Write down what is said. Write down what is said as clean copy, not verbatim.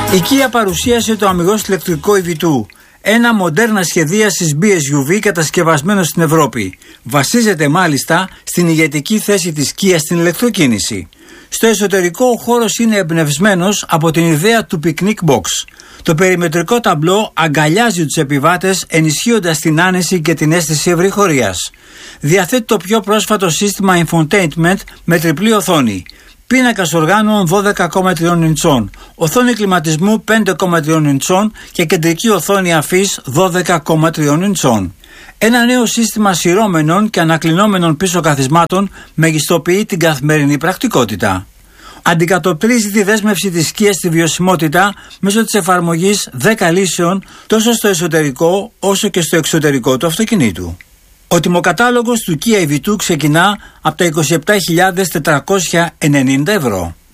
Η Kia παρουσίασε το αμιγώς ηλεκτρικό EV2, ένα μοντέρνα σχεδίασης BSUV κατασκευασμένο στην Ευρώπη. Βασίζεται μάλιστα στην ηγετική θέση της Kia στην ηλεκτροκίνηση. Στο εσωτερικό ο χώρος είναι εμπνευσμένος από την ιδέα του Picnic Box. Το περιμετρικό ταμπλό αγκαλιάζει τους επιβάτες, ενισχύοντας την άνεση και την αίσθηση ευρυχωρίας. Διαθέτει το πιο πρόσφατο σύστημα infotainment με τριπλή οθόνη. Πίνακας οργάνων 12,3 ιντσών, οθόνη κλιματισμού 5,3 ιντσών και κεντρική οθόνη αφής 12,3 ιντσών. Ένα νέο σύστημα σειρώμενων και ανακλεινόμενων πίσω καθισμάτων μεγιστοποιεί την καθημερινή πρακτικότητα. Αντικατοπτρίζει τη δέσμευση της Kia στη βιωσιμότητα μέσω της εφαρμογής 10 λύσεων τόσο στο εσωτερικό όσο και στο εξωτερικό του αυτοκινήτου. Ο τιμοκατάλογος του Kia EV2 ξεκινά από τα 27.490 ευρώ.